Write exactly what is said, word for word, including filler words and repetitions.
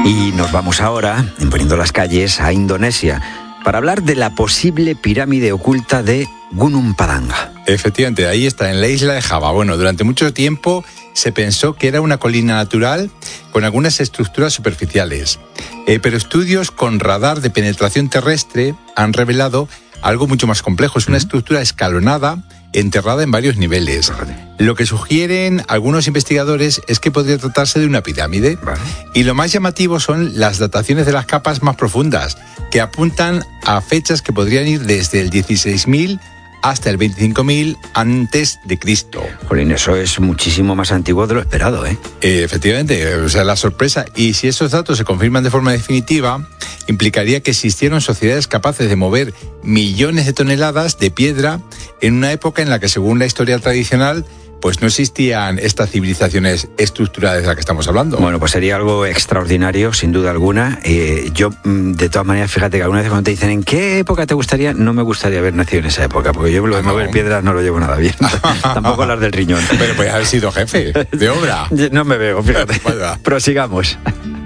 Y nos vamos ahora, en Poniendo las Calles, a Indonesia, para hablar de la posible pirámide oculta de Gunung Padang. Efectivamente, ahí está, en la isla de Java. Bueno, durante mucho tiempo se pensó que era una colina natural con algunas estructuras superficiales. Eh, pero estudios con radar de penetración terrestre han revelado algo mucho más complejo. Es una estructura escalonada, enterrada en varios niveles. Lo que sugieren algunos investigadores es que podría tratarse de una pirámide. Vale. Y lo más llamativo son las dataciones de las capas más profundas, que apuntan a fechas que podrían ir desde el dieciséis mil hasta el veinticinco mil antes de Cristo. Jolín, eso es muchísimo más antiguo de lo esperado, ¿eh? Eh, efectivamente, o sea, la sorpresa. Y si esos datos se confirman de forma definitiva, implicaría que existieron sociedades capaces de mover millones de toneladas de piedra en una época en la que, según la historia tradicional, pues no existían estas civilizaciones estructuradas de las que estamos hablando. Bueno, pues sería algo extraordinario, sin duda alguna. Eh, yo, de todas maneras, fíjate que alguna vez cuando te dicen ¿en qué época te gustaría? No me gustaría haber nacido en esa época, porque yo lo de mover piedras no lo llevo nada bien. Tampoco las del riñón. Pero puedes haber sido jefe de obra. No me veo, fíjate. Prosigamos.